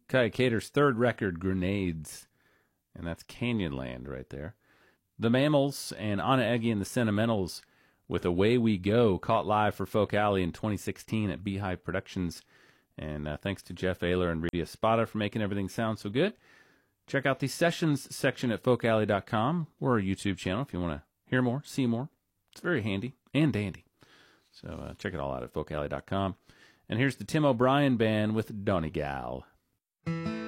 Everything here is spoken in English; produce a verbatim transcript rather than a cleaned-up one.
Kaya Cater's third record, Grenades, and that's Canyonland right there. The Mammals and Anna Eggy and the Sentimentals with Away We Go, caught live for Folk Alley in twenty sixteen at Beehive Productions. And uh, thanks to Jeff Ayler and Rita Spada for making everything sound so good. Check out the sessions section at folk alley dot com or our YouTube channel if you want to hear more, see more. It's very handy and dandy. So uh, check it all out at folk alley dot com. And here's the Tim O'Brien Band with Donegal.